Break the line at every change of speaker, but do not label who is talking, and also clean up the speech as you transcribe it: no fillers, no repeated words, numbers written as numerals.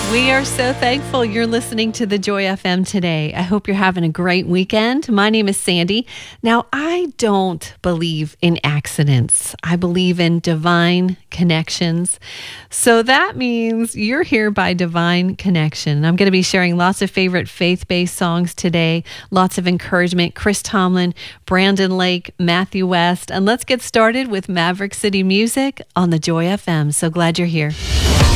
We are so thankful you're listening to the Joy FM today. I hope you're having a great weekend. My name is Sandy. Now, I don't believe in accidents. I believe in divine connections. So that means you're here by divine connection. I'm going to be sharing lots of favorite faith-based songs today, lots of encouragement. Chris Tomlin, Brandon Lake, Matthew West. And let's get started with Maverick City Music on the Joy FM. So glad you're here.